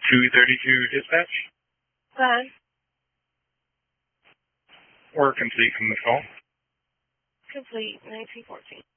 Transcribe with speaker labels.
Speaker 1: 232 dispatch.
Speaker 2: Go ahead.
Speaker 1: We're complete from the call.
Speaker 2: Complete 1914.